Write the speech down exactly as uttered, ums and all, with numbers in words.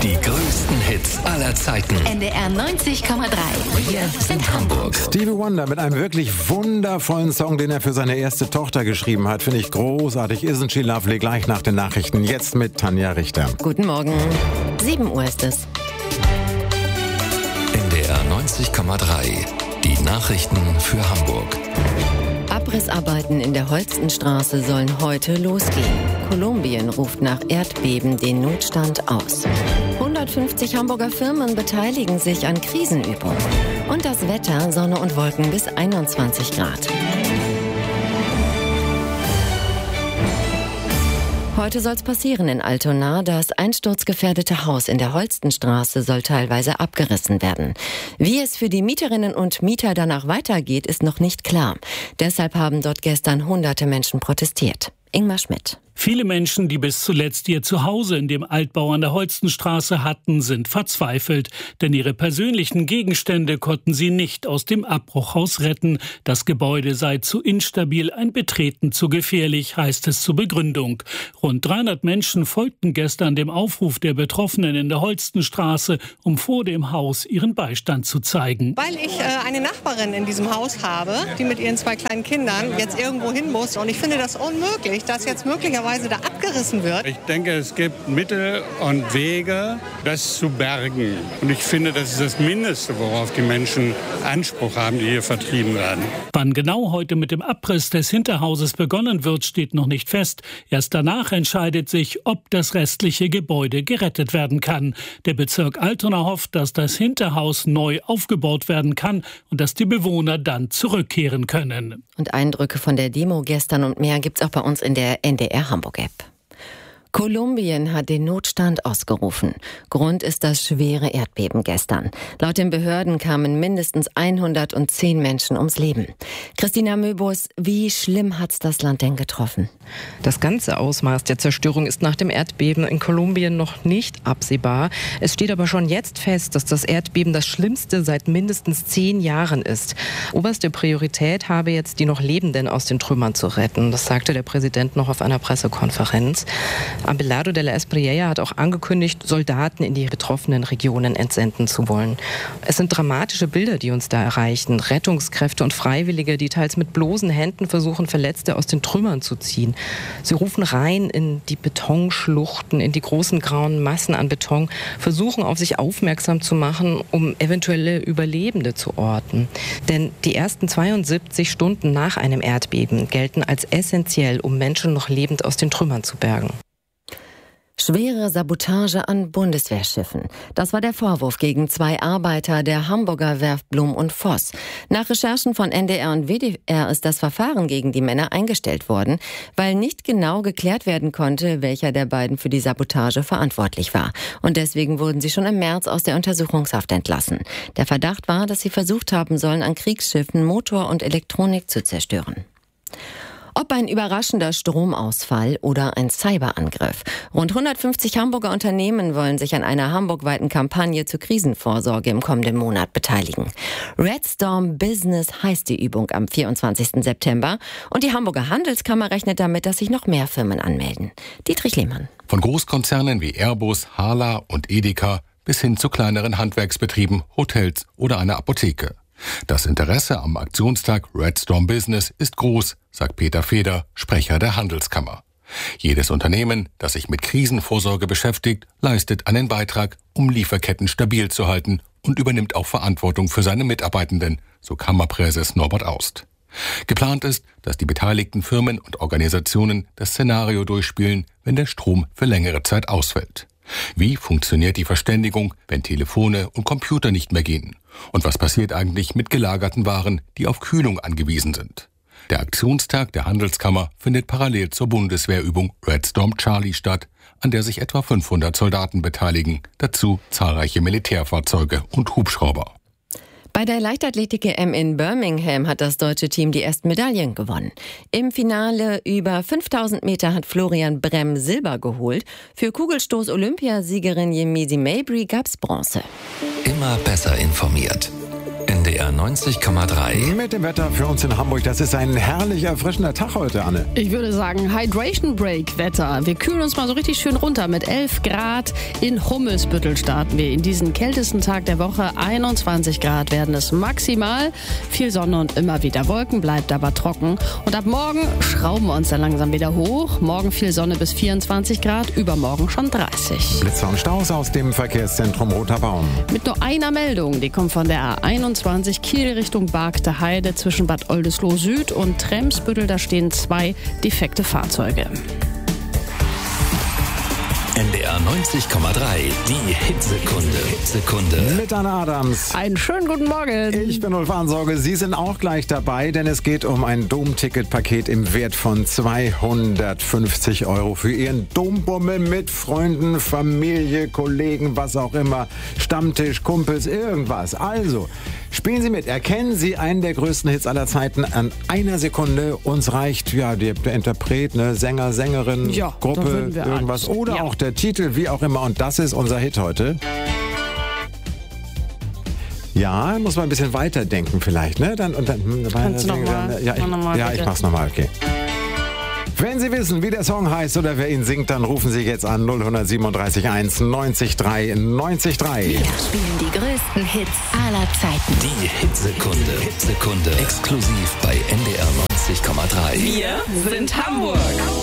Die größten Hits aller Zeiten. N D R neunzig Komma drei. Wir sind Hamburg. Stevie Wonder mit einem wirklich wundervollen Song, den er für seine erste Tochter geschrieben hat. Finde ich großartig. Isn't she lovely? Gleich nach den Nachrichten. Jetzt mit Tanja Richter. Guten Morgen. sieben Uhr ist es. N D R neunzig Komma drei. Die Nachrichten für Hamburg. Abrissarbeiten in der Holstenstraße sollen heute losgehen. Kolumbien ruft nach Erdbeben den Notstand aus. hundertfünfzig Hamburger Firmen beteiligen sich an Krisenübungen. Und das Wetter, Sonne und Wolken bis einundzwanzig Grad. Heute soll es passieren in Altona. Das einsturzgefährdete Haus in der Holstenstraße soll teilweise abgerissen werden. Wie es für die Mieterinnen und Mieter danach weitergeht, ist noch nicht klar. Deshalb haben dort gestern hunderte Menschen protestiert. Ingmar Schmidt. Viele Menschen, die bis zuletzt ihr Zuhause in dem Altbau an der Holstenstraße hatten, sind verzweifelt. Denn ihre persönlichen Gegenstände konnten sie nicht aus dem Abbruchhaus retten. Das Gebäude sei zu instabil, ein Betreten zu gefährlich, heißt es zur Begründung. Rund dreihundert Menschen folgten gestern dem Aufruf der Betroffenen in der Holstenstraße, um vor dem Haus ihren Beistand zu zeigen. Weil ich äh, eine Nachbarin in diesem Haus habe, die mit ihren zwei kleinen Kindern jetzt irgendwo hin muss. Und ich finde das unmöglich, dass jetzt möglicherweise da abgerissen wird. Ich denke, es gibt Mittel und Wege, das zu bergen. Und ich finde, das ist das Mindeste, worauf die Menschen Anspruch haben, die hier vertrieben werden. Wann genau heute mit dem Abriss des Hinterhauses begonnen wird, steht noch nicht fest. Erst danach entscheidet sich, ob das restliche Gebäude gerettet werden kann. Der Bezirk Altona hofft, dass das Hinterhaus neu aufgebaut werden kann und dass die Bewohner dann zurückkehren können. Und Eindrücke von der Demo gestern und mehr gibt's auch bei uns in der N D R Hamburg-App. Kolumbien hat den Notstand ausgerufen. Grund ist das schwere Erdbeben gestern. Laut den Behörden kamen mindestens hundertzehn Menschen ums Leben. Christina Möbus, wie schlimm hat's das Land denn getroffen? Das ganze Ausmaß der Zerstörung ist nach dem Erdbeben in Kolumbien noch nicht absehbar. Es steht aber schon jetzt fest, dass das Erdbeben das schlimmste seit mindestens zehn Jahren ist. Oberste Priorität habe jetzt, die noch Lebenden aus den Trümmern zu retten. Das sagte der Präsident noch auf einer Pressekonferenz. Abelardo de la Espriella hat auch angekündigt, Soldaten in die betroffenen Regionen entsenden zu wollen. Es sind dramatische Bilder, die uns da erreichen. Rettungskräfte und Freiwillige, die teils mit bloßen Händen versuchen, Verletzte aus den Trümmern zu ziehen. Sie rufen rein in die Betonschluchten, in die großen grauen Massen an Beton, versuchen auf sich aufmerksam zu machen, um eventuelle Überlebende zu orten. Denn die ersten zweiundsiebzig Stunden nach einem Erdbeben gelten als essentiell, um Menschen noch lebend aus den Trümmern zu bergen. Schwere Sabotage an Bundeswehrschiffen. Das war der Vorwurf gegen zwei Arbeiter der Hamburger Werft Blum und Voss. Nach Recherchen von N D R und W D R ist das Verfahren gegen die Männer eingestellt worden, weil nicht genau geklärt werden konnte, welcher der beiden für die Sabotage verantwortlich war. Und deswegen wurden sie schon im März aus der Untersuchungshaft entlassen. Der Verdacht war, dass sie versucht haben sollen, an Kriegsschiffen Motor und Elektronik zu zerstören. Ob ein überraschender Stromausfall oder ein Cyberangriff. Rund hundertfünfzig Hamburger Unternehmen wollen sich an einer hamburgweiten Kampagne zur Krisenvorsorge im kommenden Monat beteiligen. Red Storm Business heißt die Übung am vierundzwanzigsten September. Und die Hamburger Handelskammer rechnet damit, dass sich noch mehr Firmen anmelden. Dietrich Lehmann. Von Großkonzernen wie Airbus, Hala und Edeka bis hin zu kleineren Handwerksbetrieben, Hotels oder einer Apotheke. Das Interesse am Aktionstag Red Storm Business ist groß, sagt Peter Feder, Sprecher der Handelskammer. Jedes Unternehmen, das sich mit Krisenvorsorge beschäftigt, leistet einen Beitrag, um Lieferketten stabil zu halten und übernimmt auch Verantwortung für seine Mitarbeitenden, so Kammerpräses Norbert Aust. Geplant ist, dass die beteiligten Firmen und Organisationen das Szenario durchspielen, wenn der Strom für längere Zeit ausfällt. Wie funktioniert die Verständigung, wenn Telefone und Computer nicht mehr gehen? Und was passiert eigentlich mit gelagerten Waren, die auf Kühlung angewiesen sind? Der Aktionstag der Handelskammer findet parallel zur Bundeswehrübung Red Storm Charlie statt, an der sich etwa fünfhundert Soldaten beteiligen, dazu zahlreiche Militärfahrzeuge und Hubschrauber. Bei der Leichtathletik-E M in Birmingham hat das deutsche Team die ersten Medaillen gewonnen. Im Finale über fünftausend Meter hat Florian Bremm Silber geholt. Für Kugelstoß-Olympiasiegerin Yemisi Mabry gab's Bronze. Immer besser informiert. N N D R neunzig Komma drei. Mit dem Wetter für uns in Hamburg. Das ist ein herrlich erfrischender Tag heute, Anne. Ich würde sagen Hydration Break Wetter. Wir kühlen uns mal so richtig schön runter. Mit elf Grad in Hummelsbüttel starten wir in diesen kältesten Tag der Woche. einundzwanzig Grad werden es maximal. Viel Sonne und immer wieder Wolken, bleibt aber trocken. Und ab morgen schrauben wir uns dann langsam wieder hoch. Morgen viel Sonne bis vierundzwanzig Grad, übermorgen schon dreißig. Blitzer und Staus aus dem Verkehrszentrum Roter Baum. Mit nur einer Meldung, die kommt von der A einundzwanzig Kiel Richtung Bargte Heide zwischen Bad Oldesloe Süd und Tremsbüttel. Da stehen zwei defekte Fahrzeuge. N D R neunzig Komma drei, die Hitsekunde. Hitsekunde. Mit Anna Adams. Einen schönen guten Morgen. Ich bin Ulf Arnsorge. Sie sind auch gleich dabei, denn es geht um ein Domticketpaket im Wert von zweihundertfünfzig Euro für Ihren Dombummel mit Freunden, Familie, Kollegen, was auch immer, Stammtisch, Kumpels, irgendwas. Also, spielen Sie mit. Erkennen Sie einen der größten Hits aller Zeiten an einer Sekunde. Uns reicht ja der, der Interpret, ne, Sänger, Sängerin, ja, Gruppe, irgendwas. Alles. Oder ja. auch der Titel, wie auch immer. Und das ist unser Hit heute. Ja, muss man ein bisschen weiterdenken vielleicht, ne? Dann, und dann, Kannst du noch mal? Ja, ich, noch mal, ja, ich mach's nochmal, okay. Wenn Sie wissen, wie der Song heißt oder wer ihn singt, dann rufen Sie jetzt an null sieben drei eins neunzig drei neunzig drei. Wir spielen die größten Hits aller Zeiten. Die Hitsekunde. Hitsekunde. Exklusiv bei N D R neunzig Komma drei. Wir sind Hamburg.